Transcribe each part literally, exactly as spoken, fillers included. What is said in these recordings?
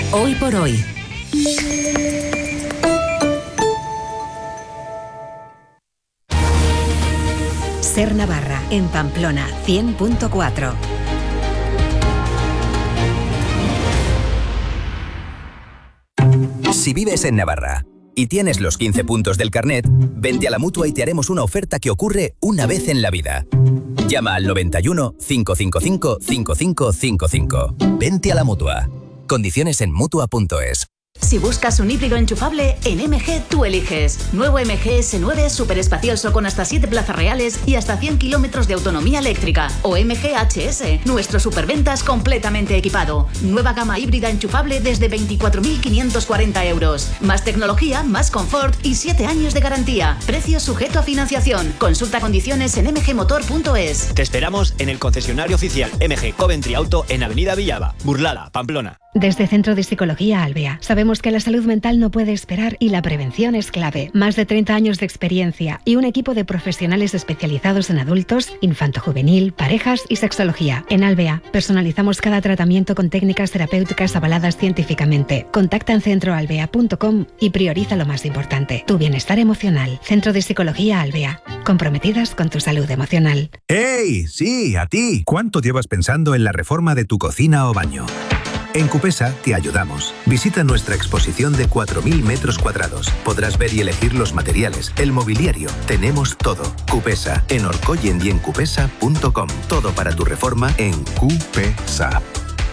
Hoy por hoy. Ser Navarra, en Pamplona, cien punto cuatro. Si vives en Navarra y tienes los quince puntos del carnet, vente a la Mutua y te haremos una oferta que ocurre una vez en la vida. Llama al noventa y uno, cinco cinco cinco, cinco cinco cinco cinco. Vente a la Mutua. Condiciones en mutua punto es. Si buscas un híbrido enchufable, en M G tú eliges. Nuevo M G S nueve superespacioso con hasta siete plazas reales y hasta cien kilómetros de autonomía eléctrica. O M G H S, nuestro superventas completamente equipado. Nueva gama híbrida enchufable desde veinticuatro mil quinientos cuarenta euros. Más tecnología, más confort y siete años de garantía. Precio sujeto a financiación. Consulta condiciones en m g motor punto es. Te esperamos en el concesionario oficial M G Coventry Auto en Avenida Villaba, Burlada, Pamplona. Desde Centro de Psicología Alvea, sabemos que la salud mental no puede esperar y la prevención es clave. Más de treinta años de experiencia y un equipo de profesionales especializados en adultos, infanto-juvenil, parejas y sexología. En Alvea, personalizamos cada tratamiento con técnicas terapéuticas avaladas científicamente. Contacta en centro alvea punto com y prioriza lo más importante, tu bienestar emocional. Centro de Psicología Alvea, comprometidas con tu salud emocional. ¡Hey! Sí, a ti. ¿Cuánto llevas pensando en la reforma de tu cocina o baño? En Cupesa te ayudamos. Visita nuestra exposición de cuatro mil metros cuadrados. Podrás ver y elegir los materiales, el mobiliario. Tenemos todo. Cupesa, en orcoyen y en cupesa punto com. Todo para tu reforma en Cupesa.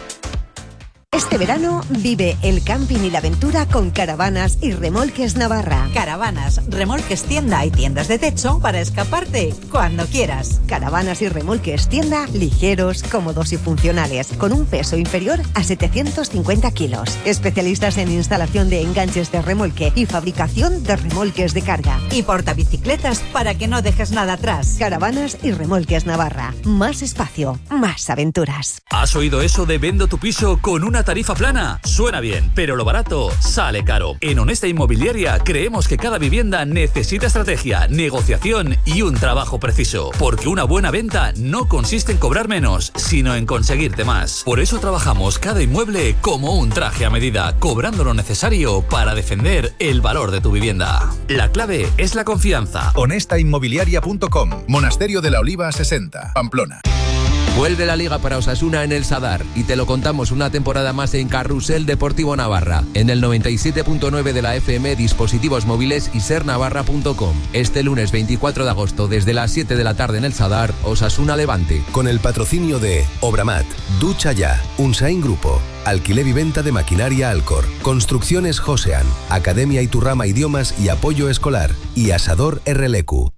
Este verano vive el camping y la aventura con Caravanas y Remolques Navarra. Caravanas, remolques tienda y tiendas de techo para escaparte cuando quieras. Caravanas y Remolques tienda, ligeros, cómodos y funcionales, con un peso inferior a setecientos cincuenta kilos. Especialistas en instalación de enganches de remolque y fabricación de remolques de carga. Y portabicicletas para que no dejes nada atrás. Caravanas y Remolques Navarra. Más espacio, más aventuras. ¿Has oído eso de vendo tu piso con una tarifa plana? Suena bien, pero lo barato sale caro. En Honesta Inmobiliaria creemos que cada vivienda necesita estrategia, negociación y un trabajo preciso. Porque una buena venta no consiste en cobrar menos, sino en conseguirte más. Por eso trabajamos cada inmueble como un traje a medida, cobrando lo necesario para defender el valor de tu vivienda. La clave es la confianza. honesta inmobiliaria punto com. Monasterio de la Oliva sesenta, Pamplona. Vuelve la Liga para Osasuna en el Sadar y te lo contamos una temporada más en Carrusel Deportivo Navarra, en el noventa y siete punto nueve de la F M, dispositivos móviles y ser navarra punto com. Este lunes veinticuatro de agosto desde las siete de la tarde en el Sadar, Osasuna Levante. Con el patrocinio de Obramat, Ducha Ya, Unsain Grupo, Alquiler y Venta de Maquinaria Alcor, Construcciones Josean, Academia Iturrama Idiomas y Apoyo Escolar y Asador R L Q.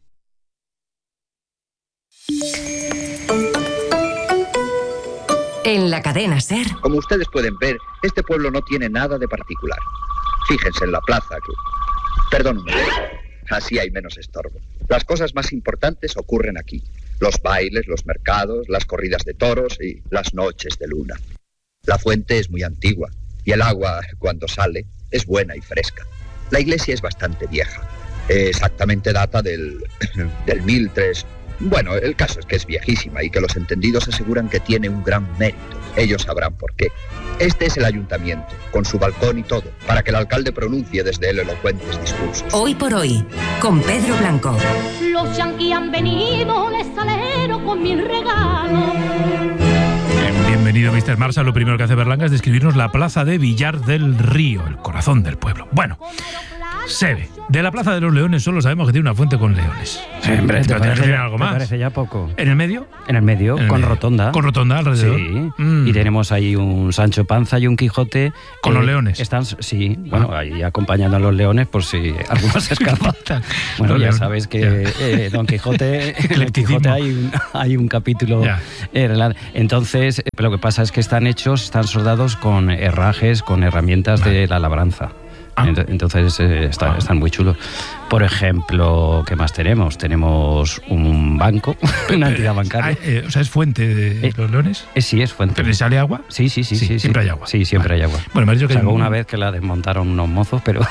En la cadena SER. Como ustedes pueden ver, este pueblo no tiene nada de particular. Fíjense en la plaza. Que... Perdón un momento. Así hay menos estorbo. Las cosas más importantes ocurren aquí. Los bailes, los mercados, las corridas de toros y las noches de luna. La fuente es muy antigua y el agua, cuando sale, es buena y fresca. La iglesia es bastante vieja. Exactamente data del, del mil tres. Bueno, el caso es que es viejísima y que los entendidos aseguran que tiene un gran mérito. Ellos sabrán por qué. Este es el ayuntamiento, con su balcón y todo, para que el alcalde pronuncie desde él elocuentes discursos. Hoy por hoy, con Pedro Blanco. Los yanquis han venido, les salero con mil regalos. Bienvenido, mister Marshall. Lo primero que hace Berlanga es describirnos la plaza de Villar del Río, el corazón del pueblo. Bueno, se ve. De la Plaza de los Leones solo sabemos que tiene una fuente con leones. Sí, hombre, ¿te parece algo más? Me parece ya poco. ¿En el medio? En el medio, en el con medio. rotonda. Con rotonda alrededor. Sí. Mm. Y tenemos ahí un Sancho Panza y un Quijote. ¿Con los leones? Están, sí, ah. bueno, ahí acompañando a los leones por si alguno se escapa. Bueno, ya leones. Sabes que eh, Don Quijote, en el Quijote hay un, hay un capítulo. Eh, entonces, lo que pasa es que están hechos, están soldados con herrajes, con herramientas vale. de la labranza. Ah. Entonces eh, está, ah. están muy chulos. Por ejemplo, ¿qué más tenemos? Tenemos un banco, una entidad bancaria. Eh, o sea, ¿es fuente de eh, los leones? Eh, sí, es fuente. ¿Pero le sale agua? Sí, sí, sí. sí, sí siempre sí. hay agua. Sí, siempre vale. hay agua. Bueno, me ha dicho que Salvo hay... una vez que la desmontaron unos mozos, pero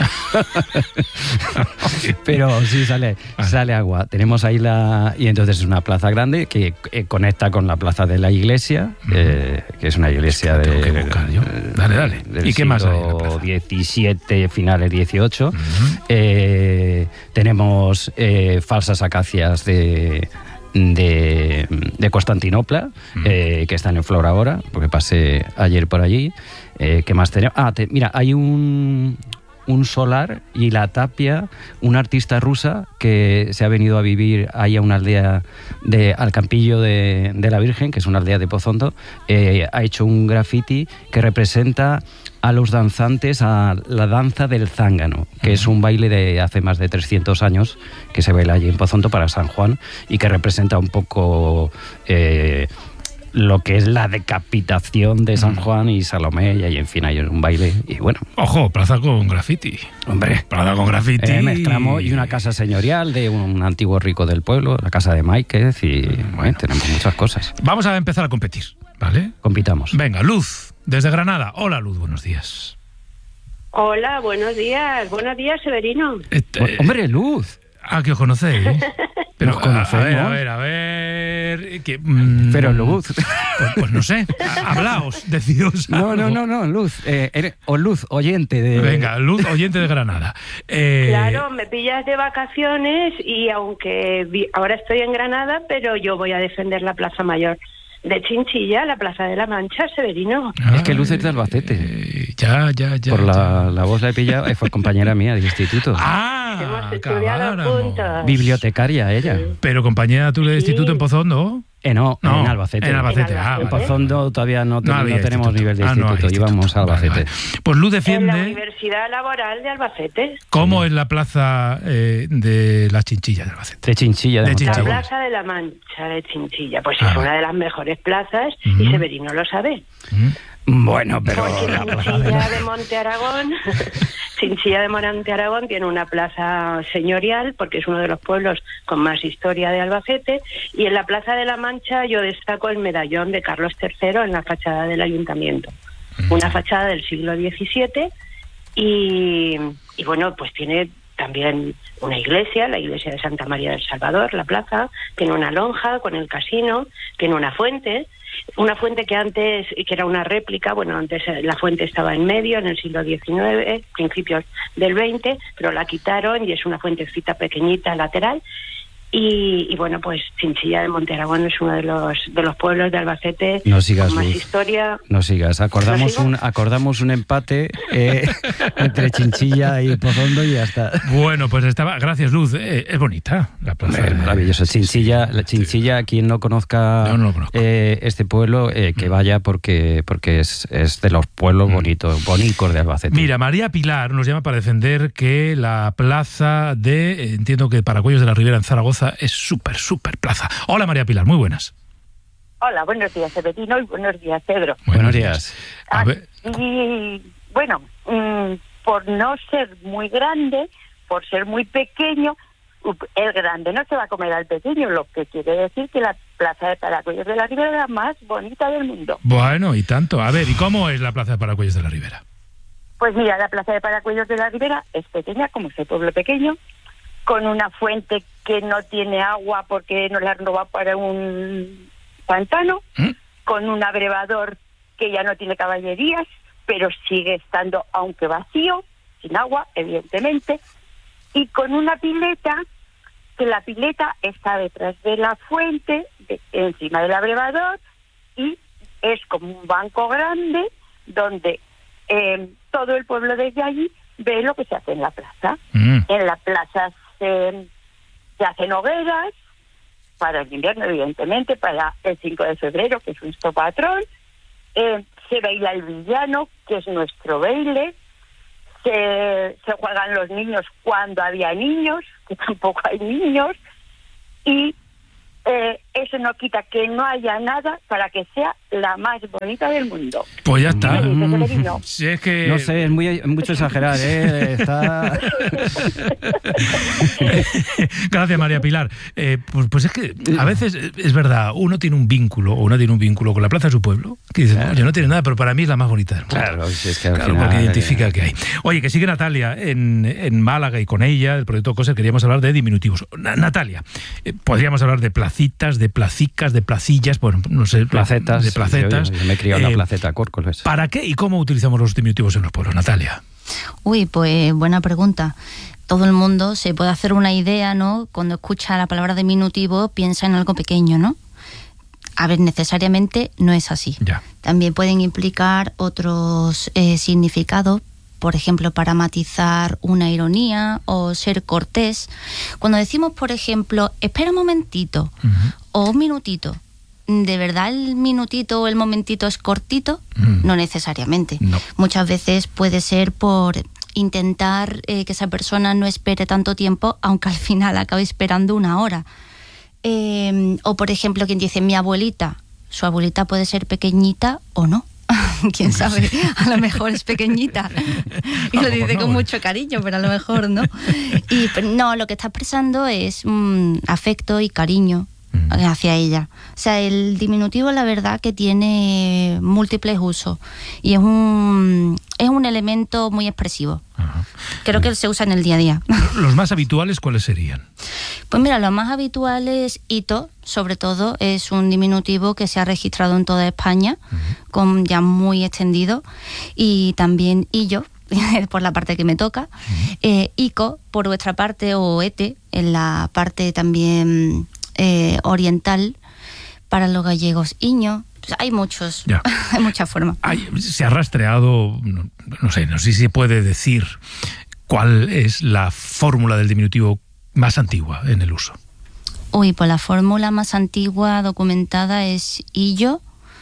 pero sí sale, vale. sale agua. Tenemos ahí la... Y entonces es una plaza grande que eh, conecta con la plaza de la iglesia, uh-huh. eh, que es una iglesia es que de... Buscar, yo. Dale, dale. del ¿Y qué más hay en la siglo plaza? diecisiete, finales dieciocho. Uh-huh. Eh, tenemos eh, falsas acacias de... De, de Constantinopla, mm. eh, que están en flor ahora, porque pasé ayer por allí. Eh, ¿Qué más tenemos? Ah, te, mira, hay un, un solar y la tapia, una artista rusa que se ha venido a vivir ahí a una aldea, de, al Campillo de, de la Virgen, que es una aldea de Pozondo, eh, ha hecho un graffiti que representa a los danzantes a la danza del zángano, que uh-huh. es un baile de hace más de trescientos años que se baila allí en Pozondo para San Juan y que representa un poco eh, lo que es la decapitación de San Juan y Salomé, y ahí en fin hay un baile y bueno. Ojo, plaza con graffiti. Hombre, plaza con graffiti. Eh, mezclamos y una casa señorial de un antiguo rico del pueblo, la casa de Máiquez y bueno, tenemos muchas cosas. Vamos a empezar a competir, ¿vale? Compitamos. Venga, Luz. Desde Granada. Hola, Luz, buenos días. Hola, buenos días. Buenos días, Severino. Este, ¡Hombre, Luz! Ah, que os conocéis. Pero, Nos conocemos. A ver, a ver, a ver... Que, mm, Pero Luz... Pues, pues no sé, hablaos, decidos No, algo. no, no, no, Luz. Eh, eres, o Luz, oyente de... Venga, Luz, oyente de Granada. Eh, Claro, me pillas de vacaciones y aunque vi, ahora estoy en Granada, pero yo voy a defender la Plaza Mayor de Chinchilla, la Plaza de la Mancha, Severino. Es que Luz es de Albacete. Eh, ya, ya, ya. Por la, ya. la voz la he pillado, fue compañera mía del instituto. Ah, hemos estudiado acabáramos. juntos. Bibliotecaria ella. Sí. Pero compañera, ¿tú del Sí. instituto en Pozondo? Eh, no, No, en Albacete. en Albacete, En ah, En vale. Pozondo todavía no, ten- No había no tenemos instituto. nivel de Ah, no instituto, hay íbamos instituto. a Albacete. Vale, vale. Pues Luz En la defiende Universidad Laboral de Albacete. cómo es la plaza eh, de la Chinchilla de Albacete. De Chinchilla, de, De Monterrey. La Chinchilla. Plaza de la Mancha de Chinchilla, pues Ah, es vale. una de las mejores plazas Ujú. y Severino lo sabe. ¿Mm? Bueno, pero... Porque la plaza de Chinchilla la- de Monte Aragón, Chinchilla de Monte Aragón tiene una plaza señorial porque es uno de los pueblos con más historia de Albacete, y en la Plaza de la Mancha yo destaco el medallón de Carlos tercero en la fachada del ayuntamiento, una fachada del siglo diecisiete y, y bueno, pues tiene también una iglesia, la iglesia de Santa María del Salvador, la plaza, tiene una lonja con el casino, tiene una fuente, una fuente que antes, que era una réplica, bueno, antes la fuente estaba en medio, en el siglo diecinueve, principios del veinte, pero la quitaron y es una fuentecita pequeñita lateral. Y, y bueno, pues Chinchilla de Monte Aragón es uno de los de los pueblos de Albacete No sigas, con más Luz. historia. No sigas, acordamos ¿No sigo? un acordamos un empate eh, entre Chinchilla y Pozondo y ya está. Bueno, pues estaba... Gracias, Luz. Eh, es bonita la plaza. Hombre, de- maravilloso. Chinchilla, la Chinchilla, quien no conozca Yo no lo conozco. eh, este pueblo, eh, que vaya porque porque es, es de los pueblos bonitos, bonitos de Albacete. Mira, María Pilar nos llama para defender que la plaza de, eh, entiendo que Paracuellos de la Ribera en Zaragoza es súper, súper plaza. Hola María Pilar, muy buenas. Hola, buenos días, Severino, y buenos días, Pedro. Buenos días. A ver, Y bueno, mm, por no ser muy grande, por ser muy pequeño, up- el grande no se va a comer al pequeño, lo que quiere decir que la Plaza de Paracuellos de la Ribera es la más bonita del mundo. bueno, y tanto. A ver, ¿y cómo es la plaza de Paracuellos de la Ribera? Pues mira, la Plaza de Paracuellos de la Ribera es pequeña, como es el pueblo pequeño, con una fuente que no tiene agua porque nos la han robado para un pantano, ¿Mm? con un abrevador que ya no tiene caballerías, pero sigue estando, aunque vacío, sin agua, evidentemente, y con una pileta, que la pileta está detrás de la fuente, de- encima del abrevador, y es como un banco grande donde eh, todo el pueblo desde allí ve lo que se hace en la plaza. Mm. En la plaza se, se hacen hogueras, para el invierno, evidentemente, para el cinco de febrero, que es nuestro patrón. Eh, se baila el villano, que es nuestro baile. Se, se juegan los niños cuando había niños, que tampoco hay niños. Y eh, eso no quita que no haya nada para que sea la más bonita del mundo. Pues ya está. ¿Qué dices, Severino? Si es que... No sé, es muy, mucho exagerar, ¿eh? Está... Gracias, María Pilar. Eh, pues, pues es que a veces eh, es verdad, uno tiene un vínculo, o una tiene un vínculo con la plaza de su pueblo, que dice, oye, no tiene nada, pero para mí es la más bonita del mundo. Claro, si es que al Claro, final, porque identifica eh, que hay. Oye, que sigue Natalia en, en Málaga y con ella, el proyecto COSER, queríamos hablar de diminutivos. Na- Natalia, eh, podríamos hablar de placitas, placas, de placicas, de placillas, bueno, no sé, placetas, de placetas. Yo, yo me he criado en eh, la placeta Córcoles. ¿Para qué y cómo utilizamos los diminutivos en los pueblos, Natalia? Uy, pues buena pregunta. Todo el mundo se puede hacer una idea, ¿no? Cuando escucha la palabra diminutivo, piensa en algo pequeño, ¿no? A ver, necesariamente no es así. Ya. También pueden implicar otros eh, significados, por ejemplo, para matizar una ironía o ser cortés. Cuando decimos, por ejemplo, espera un momentito, uh-huh, o un minutito, ¿de verdad el minutito o el momentito es cortito? Uh-huh. No necesariamente. No. Muchas veces puede ser por intentar eh, que esa persona no espere tanto tiempo, aunque al final acabe esperando una hora. Eh, o, por ejemplo, quien dice mi abuelita, su abuelita puede ser pequeñita o no. Quién sabe, a lo mejor es pequeñita y lo dice con mucho cariño, pero a lo mejor no. Y no, lo que está expresando es um, afecto y cariño hacia ella. O sea, el diminutivo, la verdad, que tiene múltiples usos y es un es un elemento muy expresivo. Ajá. Creo que se usa en el día a día. ¿Los más habituales cuáles serían? Pues mira, los más habituales, hito, sobre todo, es un diminutivo que se ha registrado en toda España, uh-huh, con ya muy extendido, y también illo, por la parte que me toca, uh-huh, eh, ico, por vuestra parte, o ete, en la parte también eh, oriental, para los gallegos, iño. Hay muchos, hay muchas formas. Hay, se ha rastreado, no, no sé, no sé si se puede decir cuál es la fórmula del diminutivo más antigua en el uso. Uy, pues la fórmula más antigua documentada es illo,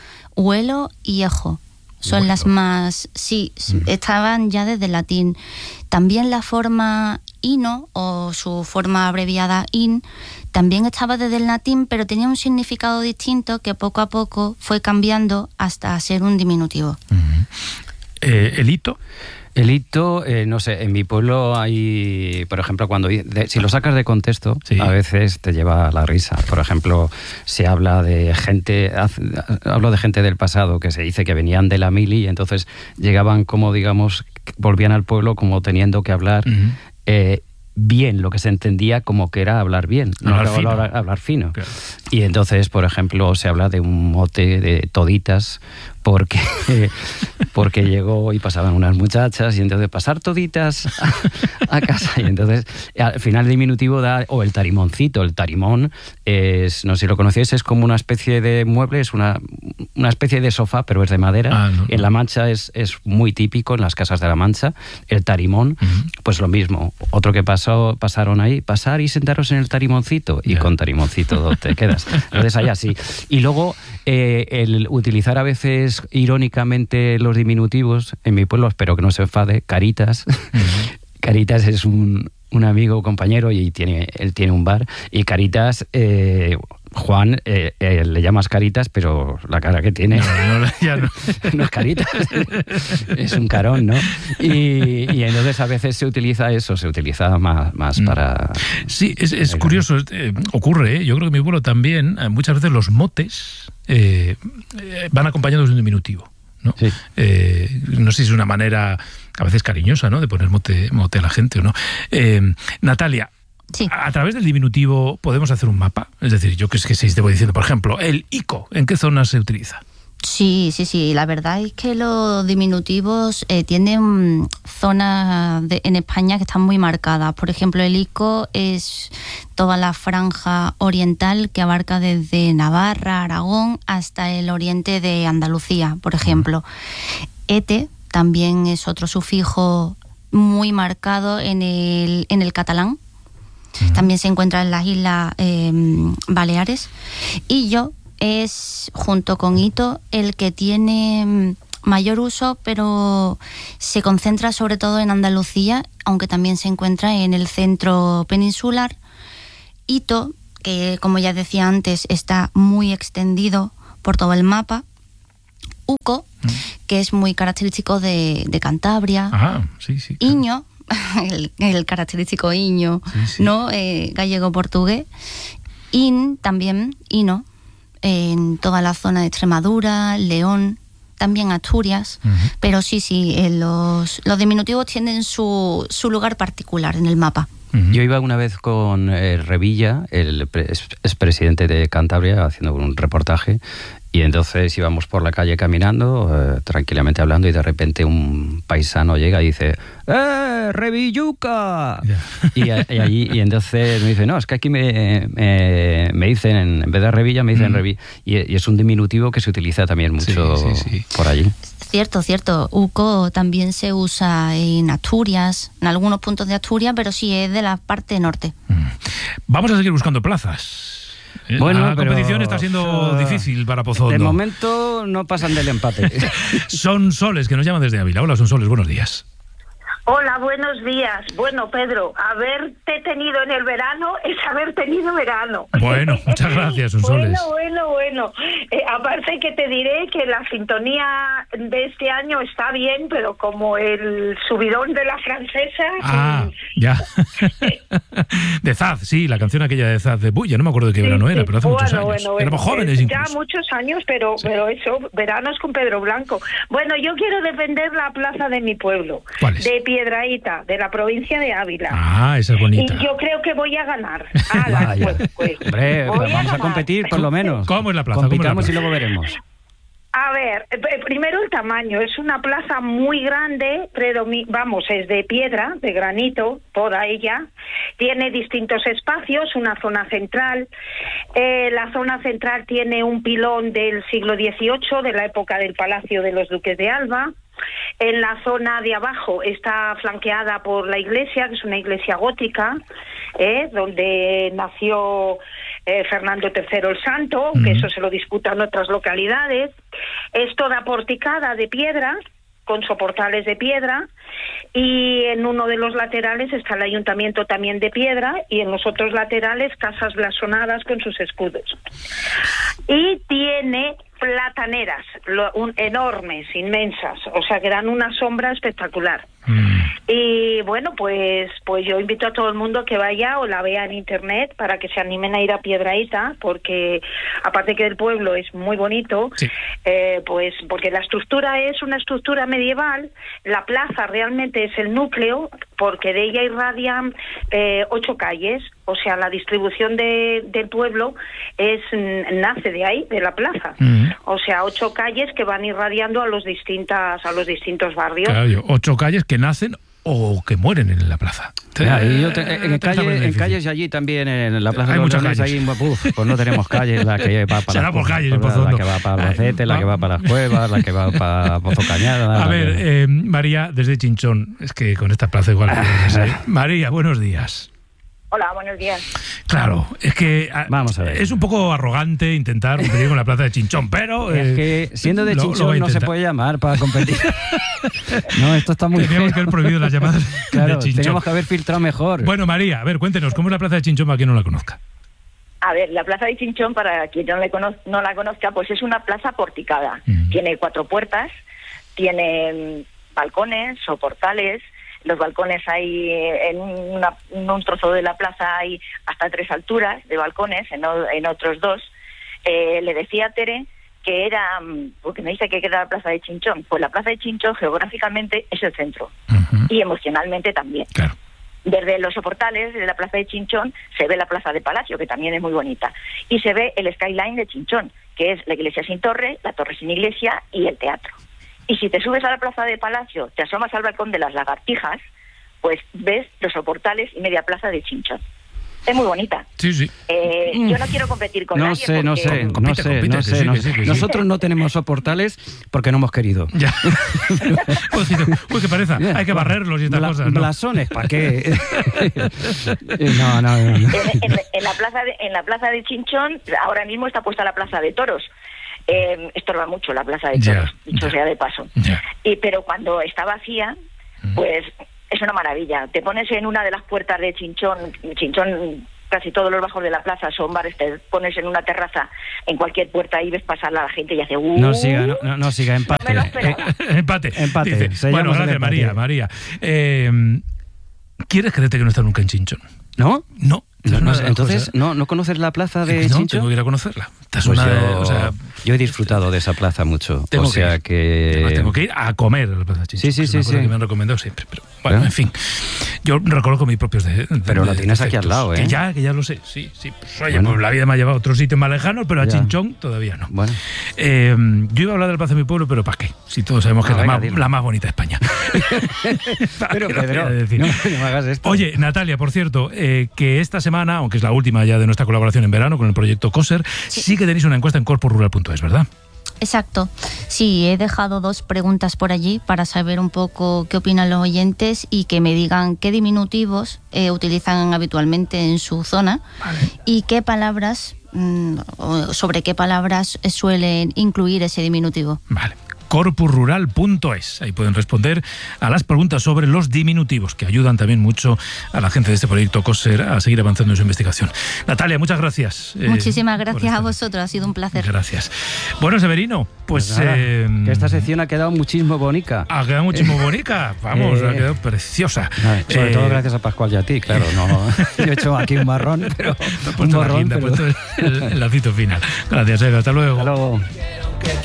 huelo y ejo. Son bueno. las más... Sí, mm. estaban ya desde el latín. También la forma ino, o su forma abreviada in, también estaba desde el latín, pero tenía un significado distinto que poco a poco fue cambiando hasta ser un diminutivo. Mm. Eh, ¿El hito? El hito, eh, no sé, en mi pueblo hay, por ejemplo, cuando de, si lo sacas de contexto, sí, a veces te lleva a la risa. Por ejemplo, se habla de gente, hablo de gente del pasado que se dice que venían de la mili y entonces llegaban como, digamos, volvían al pueblo como teniendo que hablar uh-huh. eh, bien, lo que se entendía como que era hablar bien, no hablar, era fino. hablar, hablar fino. Claro. Y entonces, por ejemplo, se habla de un mote de toditas porque, porque llegó y pasaban unas muchachas y entonces pasar toditas a, a casa. Y entonces al final el diminutivo da, o el tarimoncito, el tarimón, es, no sé si lo conocéis, es como una especie de mueble, es una, una especie de sofá, pero es de madera. Ah, no, en no. La Mancha es, es muy típico, en las casas de La Mancha, el tarimón, uh-huh. pues lo mismo. Otro que pasó, pasaron ahí, pasar y sentaros en el tarimoncito, y yeah. con tarimoncito te quedas. Entonces ahí así. Y luego eh, el utilizar a veces irónicamente los diminutivos, en mi pueblo, espero que no se enfade, Caritas. Uh-huh. Caritas es un, un amigo, compañero, y tiene, él tiene un bar, y Caritas, eh, Juan, eh, eh, le llamas Caritas, pero la cara que tiene no, no, ya no. no es Caritas, es un carón, ¿no? Y, y entonces a veces se utiliza eso, se utiliza más, más mm. para... Sí, es, es curioso, eh, ocurre, ¿eh? Yo creo que en mi pueblo también, muchas veces los motes eh, eh, van acompañados de un diminutivo, ¿no? Sí. Eh, no sé si es una manera a veces cariñosa, ¿no?, de poner mote, mote a la gente o no. Eh, Natalia, sí. a, a través del diminutivo podemos hacer un mapa, es decir, yo que es que se voy diciendo, por ejemplo, el ico, ¿en qué zona se utiliza? Sí, sí, sí. La verdad es que los diminutivos eh, tienen zonas de, en España que están muy marcadas. Por ejemplo, el ico es toda la franja oriental que abarca desde Navarra, Aragón, hasta el oriente de Andalucía, por ejemplo. Ete también es otro sufijo muy marcado en el, en el catalán. Uh-huh. También se encuentra en las islas eh, Baleares. Y yo es, junto con hito, el que tiene mayor uso, pero se concentra sobre todo en Andalucía, aunque también se encuentra en el centro peninsular. Hito, que como ya decía antes, está muy extendido por todo el mapa. Uco, mm. que es muy característico de, de Cantabria. Ajá, sí, sí. Claro. Iño, el, el característico iño, sí, sí. ¿no? Eh, gallego-portugués. In, también, ino, en toda la zona de Extremadura, León, también Asturias, uh-huh. pero sí, sí, eh, los, los diminutivos tienen su, su lugar particular en el mapa. Uh-huh. Yo iba una vez con eh, Revilla, el expresidente de Cantabria, haciendo un reportaje, y entonces íbamos por la calle caminando, eh, tranquilamente hablando, y de repente un paisano llega y dice ¡Eh, Revilluca! Yeah. Y, y allí, y entonces me dice, no, es que aquí me, me, me dicen, en vez de Revilla, me dicen mm. Revi. Y, y es un diminutivo que se utiliza también mucho sí, sí, sí. por allí. Cierto, cierto. Uco también se usa en Asturias, en algunos puntos de Asturias, pero sí es de la parte norte. Mm. Vamos a seguir buscando plazas. Bueno, la competición está siendo uh, difícil para Pozondo. De momento no pasan del empate. Son Soles, que nos llaman desde Ávila. Hola, Son Soles, buenos días. Hola, buenos días. Bueno, Pedro, haberte tenido en el verano es haber tenido verano. Bueno, muchas gracias, Sonsoles. Bueno, bueno, bueno. Eh, aparte que te diré que la sintonía de este año está bien, pero como el subidón de la francesa... Ah, mm, ya. De Zaz, sí, la canción aquella de Zaz de Bulla, no me acuerdo de qué sí, verano era, pero hace bueno, muchos años. Bueno, bueno. Éramos jóvenes incluso. Ya muchos años, pero, sí. pero eso, veranos con Pedro Blanco. Bueno, yo quiero defender la plaza de mi pueblo. ¿Cuál es? De Piedrahíta, de la provincia de Ávila. Ah, esa es bonita. Y yo creo que voy a ganar. Ah, la, pues, pues. Hombre, pues vamos a, a competir, por lo menos. ¿Cómo es la plaza? Compitamos y luego veremos. A ver, primero el tamaño. Es una plaza muy grande, predomi- vamos, es de piedra, de granito, toda ella. Tiene distintos espacios, una zona central. Eh, la zona central tiene un pilón del siglo dieciocho, de la época del Palacio de los Duques de Alba. En la zona de abajo está flanqueada por la iglesia, que es una iglesia gótica, eh, donde nació eh, Fernando tercero el Santo, mm. que eso se lo disputan otras localidades. Es toda porticada de piedra, con soportales de piedra, y en uno de los laterales está el ayuntamiento también de piedra, y en los otros laterales casas blasonadas con sus escudos. Y tiene plataneras lo, un, enormes, inmensas, o sea que dan una sombra espectacular. Mm. Y bueno, pues pues yo invito a todo el mundo que vaya o la vea en internet para que se animen a ir a Piedrahíta, porque aparte que el pueblo es muy bonito, sí. eh, pues porque la estructura es una estructura medieval, la plaza realmente es el núcleo, porque de ella irradian eh, ocho calles, o sea, la distribución de, del pueblo es nace de ahí, de la plaza. Mm. O sea, ocho calles que van irradiando a los distintas a los distintos barrios. Claro, ocho calles que nacen o que mueren en la plaza. Ya, y yo te, en, calle, en calles y allí también, en la plaza hay de los muchas calles. Ahí, uf, pues no tenemos calles, la que va para Será las, por calles, la, la que va para Albacete, la que va para las Cuevas, la que va para Pozo Cañada. A ver, que... eh, María, desde Chinchón, es que con esta plaza igual... Ah, María, buenos días. Hola, buenos días. Claro, es que Vamos a ver. es un poco arrogante intentar competir con la plaza de Chinchón, pero... Eh, es que siendo de Chinchón lo no se puede llamar para competir. No, esto está muy Teníamos que haber prohibido las llamadas claro, de Chinchón. Teníamos que haber filtrado mejor. Bueno, María, a ver, cuéntenos, ¿cómo es la plaza de Chinchón para quien no la conozca? A ver, la plaza de Chinchón, para quien no, le cono- no la conozca, pues es una plaza porticada. Mm. Tiene cuatro puertas, tiene balcones o portales. Los balcones hay, en, una, en un trozo de la plaza hay hasta tres alturas de balcones, en, en otros dos. Eh, le decía a Tere que era, porque me dice que era la plaza de Chinchón, pues la plaza de Chinchón geográficamente es el centro, uh-huh. y emocionalmente también. Claro. Desde los soportales de la plaza de Chinchón se ve la plaza de Palacio, que también es muy bonita, y se ve el skyline de Chinchón, que es la iglesia sin torre, la torre sin iglesia y el teatro. Y si te subes a la plaza de Palacio, te asomas al balcón de las Lagartijas, pues ves los soportales y media plaza de Chinchón. Es muy bonita. Sí, sí. Eh, mm. Yo no quiero competir con no nadie. Sé, no sé, no compite, sé, compite, no sé, sí, no sí, sé. sí, sí. Nosotros no tenemos soportales porque no hemos querido. Ya. Pues, pues qué pereza, hay que barrerlos y estas Bla, cosas, ¿no? Blasones, ¿para qué? no, no, no. En, en, en, la plaza de, en la plaza de Chinchón, ahora mismo está puesta la plaza de toros. Eh, estorba mucho la plaza de toros, ya, dicho ya. sea de paso. Ya. Y, pero cuando está vacía, pues es una maravilla. Te pones en una de las puertas de Chinchón, Chinchón, casi todos los bajos de la plaza son bares, te pones en una terraza, en cualquier puerta y ves pasar a la gente y hace... Uh, no siga, no, no, no siga, empate. No eh, empate. Empate. Dice, bueno, gracias, María. María. Eh, ¿Quieres creerte que no está nunca en Chinchón? ¿No? No. No, no, entonces, ¿no, ¿no conoces la plaza de no, Chinchón? tengo que ir a conocerla. Pues yo, de, o sea, yo he disfrutado de esa plaza mucho. Tengo o sea que, que... Tengo que ir a comer a la plaza de Chinchón. Sí, sí, sí. Es una cosa sí. que me han recomendado siempre. Pero bueno, ¿Eh? en fin. Yo reconozco mis propios de, de Pero de, la tienes defectos, aquí al lado, ¿eh? Que ya, que ya lo sé. Sí, sí. Pues, oye, bueno. pues la vida me ha llevado a otros sitios más lejanos, pero a ya. Chinchón todavía no. Bueno. Eh, yo iba a hablar de la plaza de mi pueblo, pero ¿para qué? Si todos sabemos que ah, es la venga, más, la más bonita de España. Pero Pedro, no, no me hagas esto. Oye, Natalia, por cierto, eh, que esta semana, aunque es la última ya de nuestra colaboración en verano con el proyecto COSER, sí, sí que tenéis una encuesta en corpo rural punto es, ¿verdad? Exacto. Sí, he dejado dos preguntas por allí para saber un poco qué opinan los oyentes y que me digan qué diminutivos eh, utilizan habitualmente en su zona vale. y qué palabras, mmm, sobre qué palabras suelen incluir ese diminutivo. Vale. corpo rural punto es. Ahí pueden responder a las preguntas sobre los diminutivos, que ayudan también mucho a la gente de este proyecto COSER a seguir avanzando en su investigación. Natalia, muchas gracias. Muchísimas eh, gracias a vosotros, ha sido un placer. Gracias. Bueno, Severino, pues... pues nada, eh, que esta sección ha quedado muchísimo bonita. Ha quedado muchísimo bonita, vamos, eh, ha quedado preciosa. No, sobre eh, todo gracias a Pascual y a ti, claro. No, yo he hecho aquí un marrón, pero... un marrón, pero... el, el lacito final. Gracias, Eva, hasta luego. Hasta luego.